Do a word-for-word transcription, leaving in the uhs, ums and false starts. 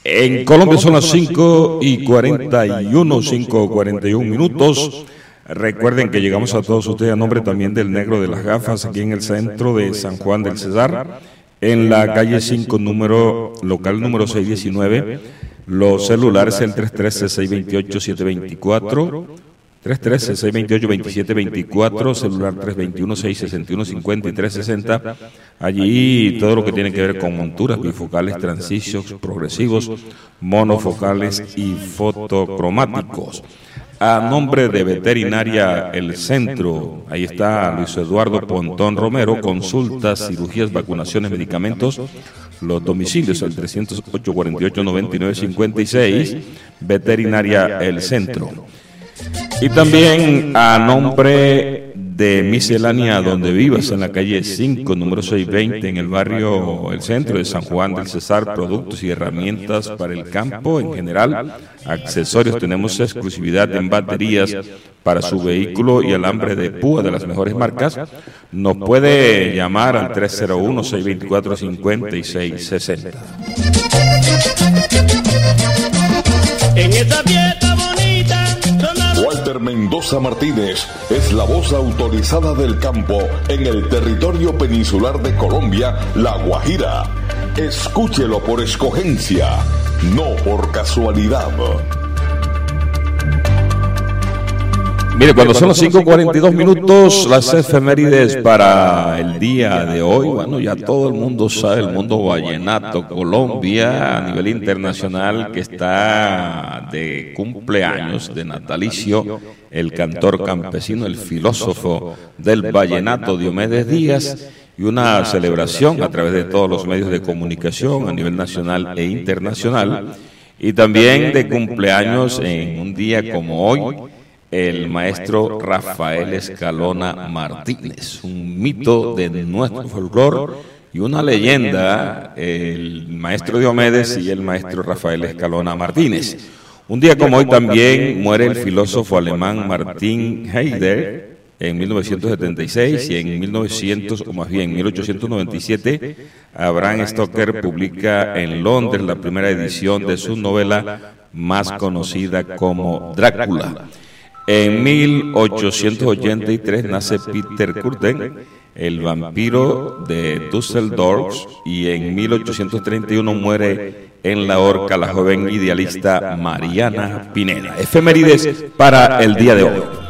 En Colombia son las cinco y cuarenta y uno, cinco cuarenta y uno minutos. Recuerden que llegamos a todos ustedes a nombre también del Negro de las Gafas, aquí en el centro de San Juan del Cesar, en la calle cinco, número local número seiscientos diecinueve. Los celulares el tres uno tres, seis dos ocho, siete dos cuatro, tres uno tres, seis dos ocho, veintisiete veinticuatro, celular tres dos uno, seis seis uno, cinco tres seis cero. Allí todo lo que tiene que ver con monturas, bifocales, transitions, progresivos, monofocales y fotocromáticos. A nombre de Veterinaria El Centro, ahí está Luis Eduardo Pontón Romero, consultas, cirugías, vacunaciones, medicamentos, los domicilios al trescientos ocho, cuarenta y ocho, noventa y nueve, cincuenta y seis, Veterinaria El Centro. Y también a nombre de Miscelánea Donde Vivas, en la calle cinco, número seiscientos veinte, en el barrio El Centro de San Juan del Cesar, productos y herramientas para el campo en general, accesorios, tenemos exclusividad en baterías para su vehículo y alambre de púa de las mejores marcas. Nos puede llamar al tres cero uno, seis dos cuatro, cinco seis seis cero. En esta fiesta bonita, Walter Mendoza Martínez es la voz autorizada del campo en el territorio peninsular de Colombia, La Guajira. Escúchelo por escogencia, no por casualidad. Mire, cuando son las cinco cuarenta y dos minutos, las efemérides para el día de hoy, bueno, ya todo el mundo sabe, el mundo vallenato, Colombia, a nivel internacional, que está de cumpleaños, de natalicio, el cantor campesino, el filósofo del vallenato, Diomedes Díaz, y una celebración a través de todos los medios de comunicación a nivel nacional e internacional, y también de cumpleaños en un día como hoy, el maestro Rafael Escalona Martínez, un mito de nuestro folclore y una leyenda, el maestro Diomedes y el maestro Rafael Escalona Martínez. Un día como hoy también muere el filósofo alemán Martin Heidegger en mil novecientos setenta y seis, y en mil novecientos, o más bien mil ochocientos noventa y siete, Bram Stoker publica en Londres la primera edición de su novela más conocida como Drácula. En mil ochocientos ochenta y tres nace Peter Kürten, el vampiro de Düsseldorf, y en mil ochocientos treinta y uno muere en la horca la joven idealista Mariana Pineda. Efemérides para el día de hoy.